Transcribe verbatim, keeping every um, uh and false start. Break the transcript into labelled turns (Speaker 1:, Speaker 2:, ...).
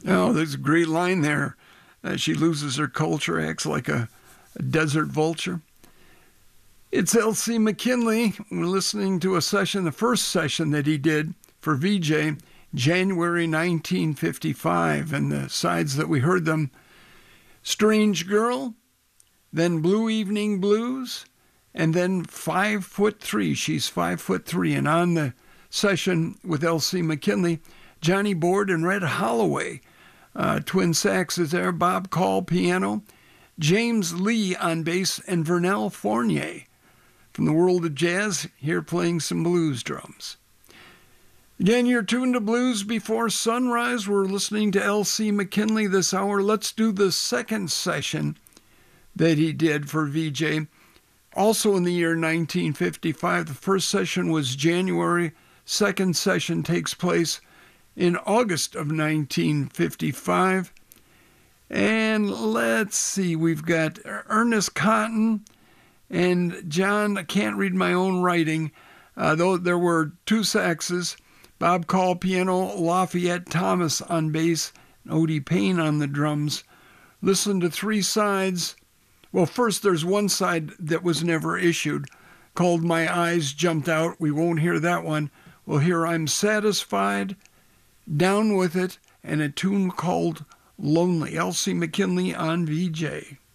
Speaker 1: Oh, there's a great line there. Uh, she loses her culture, acts like a, a desert vulture. It's Elsie McKinley. We're listening to a session, the first session that he did for V J, January nineteen fifty-five. And the sides that we heard them, Strange Girl, then Blue Evening Blues, and then Five Foot Three. She's five foot three. And on the session with Elsie McKinley, Johnny Board and Red Holloway. Uh, twin saxes there, Bob Call piano, James Lee on bass, and Vernell Fournier from the world of jazz here playing some blues drums. Again, you're tuned to Blues Before Sunrise. We're listening to Elsie McKinley this hour. Let's do the second session that he did for V J. Also in the year nineteen fifty-five. The first session was January. Second session takes place in August of nineteen fifty-five. And let's see, we've got Ernest Cotton and John, I can't read my own writing, uh, though there were two saxes, Bob Call piano, Lafayette Thomas on bass, and Odie Payne on the drums. Listen to three sides. Well, first there's one side that was never issued, called My Eyes Jumped Out. We won't hear that one. We'll hear I'm Satisfied, Down With It, and a tune called Lonely. Elsie McKinley on V J.